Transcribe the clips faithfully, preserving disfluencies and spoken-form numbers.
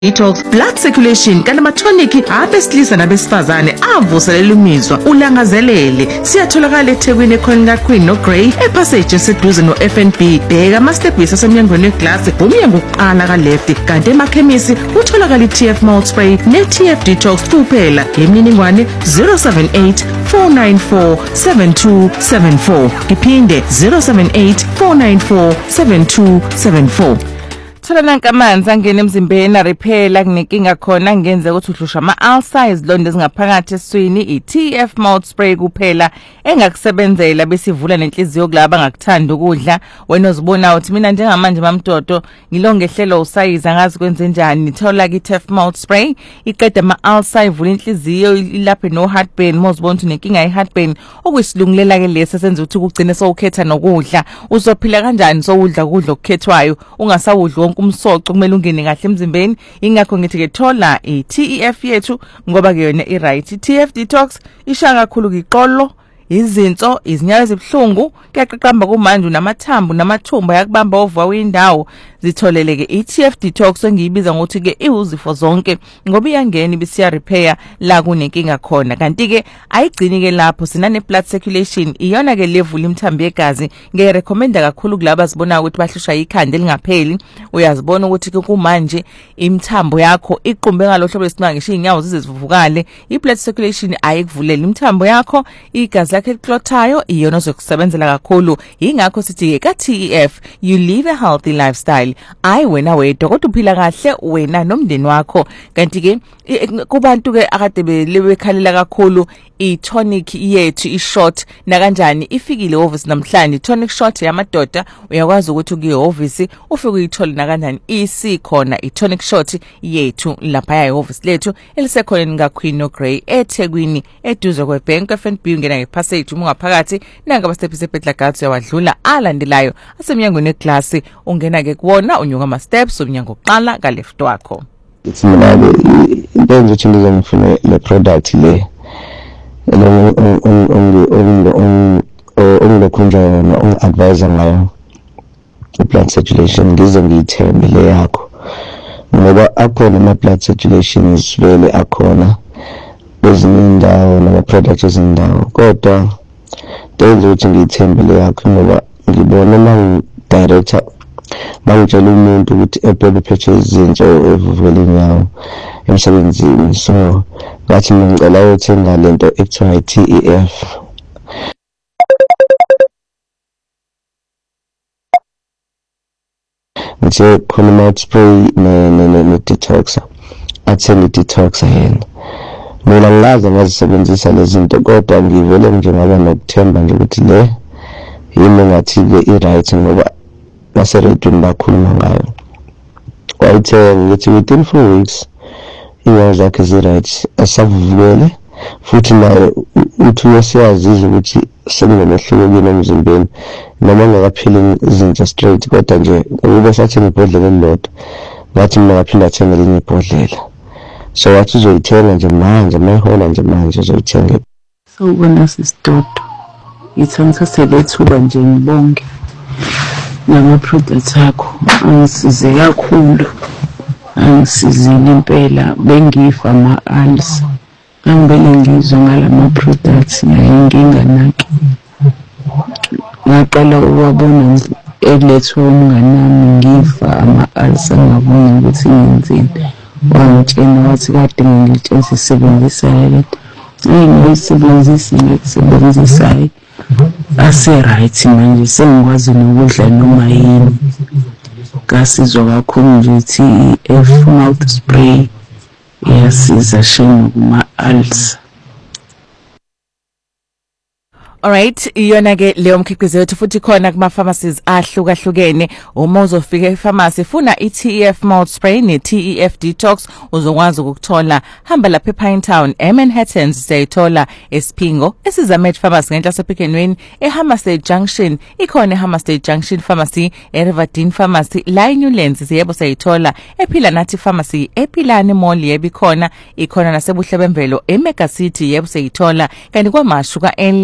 Detox, blood circulation kanti amatonic abesilisa nabesifazane avuselela imizwa ulangazelele. Siyatholakala eThekwini ekhona kaQueen no Grey epassage eseduze no F N B. Bheka ama-stepbisi asemnyangweni weglass umnyango oqala ka left kanti emakhemisi utholakala i-T F malt spray ne-T F detox kuphela. Imininingwane zero seven eight four nine four seven two seven four. Iphinde zero seven eight four nine four seven two seven four. Thola nanka amanzi angena emzimbeni repair kunenkinga khona ngenze ukuthi uhlusha ama-ulcer izilonda ezingaphakathi esiswini i-T F malt spray kuphela engakusebenzela besivula nenhliziyo kulabo abangakuthanda ukudla. Wena uzibona uthi mina njengamanje mamdodo ngilongehlelo usayiza ngazi kwenze njani. Nithola i-T F malt spray iqeda ama-ulcer ivula inhliziyo ilaphe no heartburn. Mozibona ukuthi nenkinga ye-heartburn okuyisilungulela ke lesa senza ukuthi kugcine sowukhetha nokudla. Uzophila kanjani sowudla ukudla okukhethwayo ungasawudla umsoco kumele ungene kahle emzimbeni. Ingakho ngithi ke thola i-T E F yethu ngoba ke yona i-right. i-T F detox isha kakhulu kiqolo, izinso, izinyawo ezibhlungu, kuyaqaqamba kumanje namathambo namathumba yakubamba ova windawo. Zitholele ke i-T F detox engiyibiza ngokuthi ke iwuzifo zonke ngoba iyangena ibisiya repair la kunenkinga khona. Kanti ke ayigcini ke lapho sinane blood circulation iyona ke level imthambo yegazi. Ngiyarecommenda kakhulu kulabo azibona ukuthi bahlushwa ikhanda elingapheli. Uyazibona ukuthi ke kumanje imthambo yakho iqumbe ngalohlobo lesinga ngisho inyawo zizivuvukale. I-blood circulation ayikuvulela imthambo yakho, igazi lakhe liklothayo iyona ozokusebenzela kakhulu. Ingakho sithi ke ka T E F you live a healthy lifestyle. Ayi wena wedwa kodwa uphila kahle wena nomndeni wakho. Kanti ke kubantu ke akade belebekhalela kakhulu i-tonic yethu i-short na kanjani ifikile office namhlanje. Tonic short yamadoda uyakwazi ukuthi uke office ufike uyithole na kanjani isikhona i-tonic short yethu lapha ya office lethu elisekhona ngaQueen no Grey eThekwini eduze kweBank F N B. Ungena ngepassage ungaphakathi nanga abastepisi eBedlagats uyawadlula alandelayo asemnyangweni eglass ungena ke kuwona unyuka ama steps umnyango oqala ka left wakho. It's mina into engithi ngizongifuna le product le lo ongilokhunja yona ongi-advise ngayo i-blood circulation ngize ngiyithembe le yakho ngoba akhona ama-blood circulations vele akhona kwezinye indawo nama-products ezindawo kodwa ndenza ukuthi ngiyithembe le yakho ngoba ngibona ma-director mangitshela umuntu ukuthi ebhebe phethe izinto evuvela inyawo emsebenzini so ngathi ngicela ukuthenga lento ekuthiwa i-T E F. Nje khona mouth spray ne-detox athenge i-detox yena mina ngaze ngazisebenzisa lezi zinto kodwa ngivele njengaba nokuthemba nje ukuthi le yimi ngathi-ke i-right ngoba baseredweni bakhuluma ngayo. Wayithenga ngithi within four weeks inyawo zakhe zi-right asavuvukele futhi naye uthi uyasiyazizwa ukuthi sekunemehluko emzimbeni noma ngakaphili izinto straight kodwa nje ube sathenga ibhodlela elilodwa ngathi mina ngaphinda athenga elinye ibhodlela so wathi uzoyithenga nje manje mayihola nje manje uzoyithenga. Sawubona sisidodo ngithanda selethuba nje ngibonge nama products akho angisize kakhulu angisizile impela bengifa ama-ulcer angibele ngizwe ngalama products ngayinkinga nake ngaqala ukwabona elethwa umnganami ngifa ama-ulcer ngabona ukuthi ngenzeni wangitshena wathi kade ngilitshela sisebenzisa le ngiyisebenzisa ngiyisebenzisa ase-right manje sengikwazi nokudla noma yini ngasizwa kakhulu nje i-T E F mouth spray iyasiza shame kuma-ulcer. Alright, iyona ke leyo mkhiqizo yethu futhi khona kuma pharmacies ahlukahlukene. Uma uzofika e-pharmacy funa i-T E F malt spray ne-T E F detox uzokwazi ukuthola. Hamba lapha ePine Town eManhattan siyayithola eSpingo esizamet pharmacy ngenhla sephikenweni eHammersmith Junction ikhona eHammersmith Junction pharmacy eRiverdene pharmacy la eNewlands siyebo sayithola ePhila Nathi pharmacy ePhilani mall yebo ikhona ikhona nasebuhle bemvelo eMega City yebo sayithola kanti kwamashu ka L emva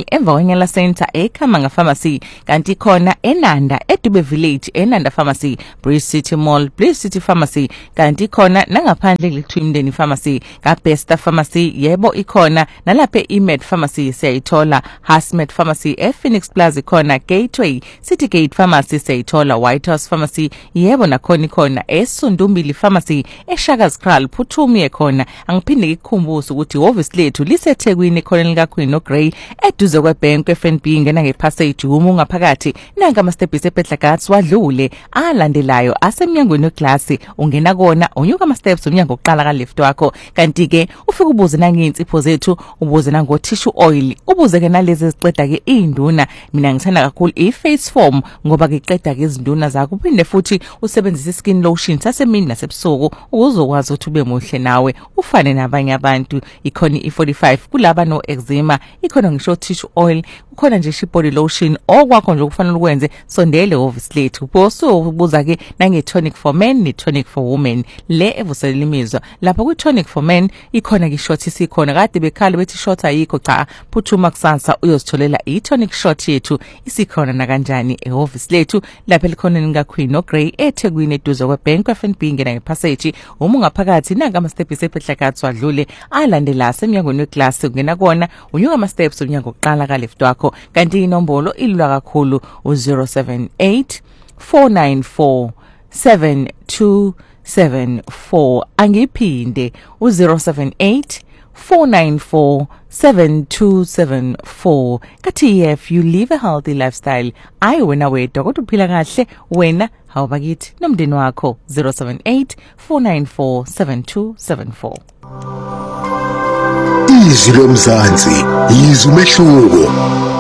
eManyala Center eKhamanga Pharmacy, kanti khona eNanda eDube Village eNanda Pharmacy, Breeze City Mall, Breeze City Pharmacy, kanti khona nangaphandle leTwimdeni Pharmacy, kaBesta Pharmacy yebo ikhona, nalapha eMed Pharmacy siyayithola, Hasmed Pharmacy ePhoenix Plaza khona, Gateway City Gate Pharmacy siyayithola, White House Pharmacy yebo nakhona ikhona, eSundumbili Pharmacy eShaka's Kraal Phuthumi ekhona. Angiphinde ngikukhumbuze ukuthi ihhovisi lethu liseThekwini ekhona likaQueen noGray eduze kweBank F N B, ngena ngepassage uma ungaphakathi nanga amastepisi ePetlagats wadlule alandelayo asemnyangweni weglass, ungena kona unyuka ama-steps umnyango oqala ka left wakho, kanti ke ufike ubuze nanginsipho zethu, ubuze nango tissue oil, ubuze ke nalezi eziqeda ke induna. Mina ngithanda kakhulu iFace Foam ngoba ngiqeda ke izinduna zakho, uphinde futhi usebenzise skin lotion sasemini nasebusuku ukuzokwazi ukuthi ube muhle nawe ufane nabanye abantu. Ikhona i-forty-five kulaba no eczema, ikhona ngisho tissue oil, ukhona nje body lotion. Okwakho nje kufanele ukwenze sondele office lethu boso ubuza ke nange tonic for men ne tonic for women le evuselela imizwa. Lapha ku tonic for men ikhona ke short isikhona, kade bekhala bethi short ayikho, cha phuthuma kusasa uyozitholela i-tonic short yethu isikhona na kanjani e-office lethu lapha likhona likaQueen noGray eThekwini eduze kweBank F N B, ngena ngepassage uma ungaphakathi nanga ama-steps ePetlagats wadlule alandela semnyangweni weglass, ungena kona unyuka ama-steps umnyango oqala ka left wakho, kanti inombolo ilula kakhulu u zero seven eight four nine four seven two seven four. Angiphinde u zero seven eight four nine four seven two seven four. Kathi if you live a healthy lifestyle, ayi wena wedwa kodwa uphila kahle wena, hawubakithi nomndeni wakho. Zero seven eight four nine four seven two seven four. Izwi lomzansi, izwi umehluko.